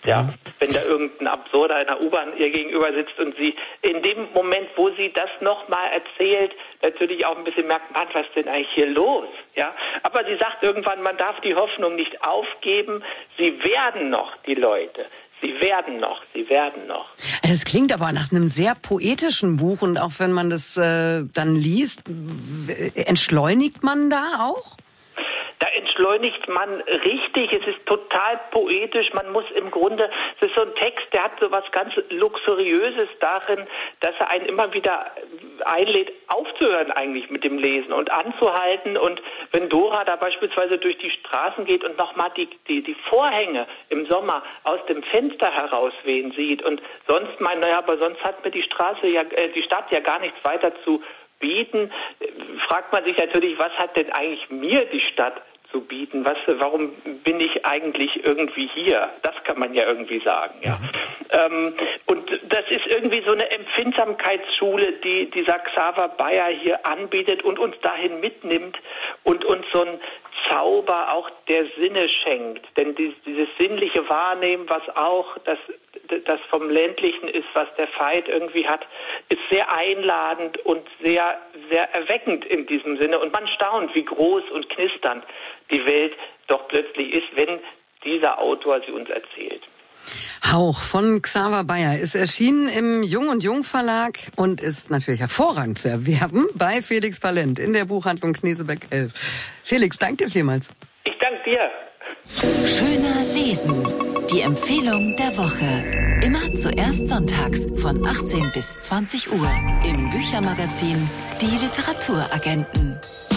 Ja, wenn da irgendein Absurder in der U-Bahn ihr gegenüber sitzt und sie in dem Moment, wo sie das nochmal erzählt, natürlich auch ein bisschen merkt, Mann, was ist denn eigentlich hier los? Ja, aber sie sagt irgendwann, man darf die Hoffnung nicht aufgeben, sie werden noch, die Leute. Sie werden noch. Das klingt aber nach einem sehr poetischen Buch und auch wenn man das dann liest, entschleunigt man da auch? Da entschleunigt man richtig, es ist total poetisch, man muss im Grunde, es ist so ein Text, der hat so was ganz Luxuriöses darin, dass er einen immer wieder einlädt, aufzuhören eigentlich mit dem Lesen und anzuhalten. Und wenn Dora da beispielsweise durch die Straßen geht und nochmal die Vorhänge im Sommer aus dem Fenster herauswehen sieht und sonst meint, naja, aber sonst hat mir die Stadt ja gar nichts weiter zu bieten, fragt man sich natürlich, was hat denn eigentlich mir die Stadt zu bieten? Warum bin ich eigentlich irgendwie hier? Das kann man ja irgendwie sagen, ja. Und das ist irgendwie so eine Empfindsamkeitsschule, die dieser Xaver Beyer hier anbietet und uns dahin mitnimmt und uns so ein Zauber auch der Sinne schenkt. Denn dieses sinnliche Wahrnehmen, was auch das vom Ländlichen ist, was der Veit irgendwie hat, ist sehr einladend und sehr, sehr erweckend in diesem Sinne. Und man staunt, wie groß und knisternd die Welt doch plötzlich ist, wenn dieser Autor sie uns erzählt. Hauch von Xaver Beyer ist erschienen im Jung und Jung Verlag und ist natürlich hervorragend zu erwerben bei Felix Valent in der Buchhandlung Knesebeck 11. Felix, danke dir vielmals. Ich danke dir. Schöner Lesen. Die Empfehlung der Woche. Immer zuerst sonntags von 18 bis 20 Uhr im Büchermagazin Die Literaturagenten.